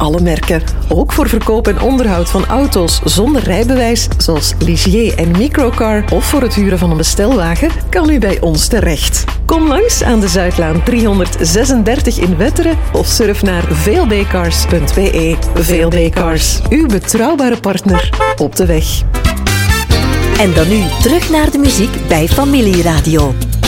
alle merken. Ook voor verkoop en onderhoud van auto's zonder rijbewijs, zoals Ligier en Microcar, of voor het huren van een bestelwagen, kan u bij ons terecht. Kom langs aan de Zuidlaan 336 in Wetteren of surf naar veelbcars.be. VLB-Cars, uw betrouwbare partner op de weg. En dan nu terug naar de muziek bij Familieradio.